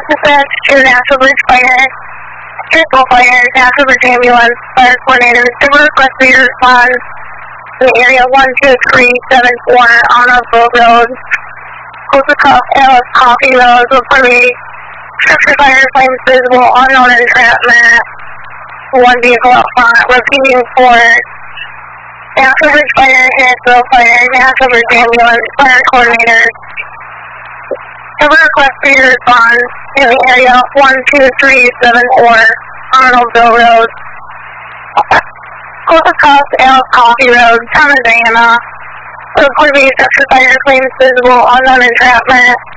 dispatch to National Bridge Fire, Crystal Fire, National Bridge Ambulance, Fire Coordinators, to request for your response in the area 12374 on Oakville Road. Close across Alice Coffee Road, look for the structure fire flames visible, unknown entrapment, one vehicle up front, repeating for National Bridge Fire, Hillsville Fire, National Bridge Ambulance, Fire Coordinators, to request for your response in the area 12374 Arnoldville Road. Close across Alice Coffee Road, town of Diana. Look for the structure fire flames visible, unknown entrapment,